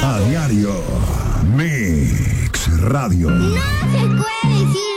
A diario. Mix Radio. No se puede decir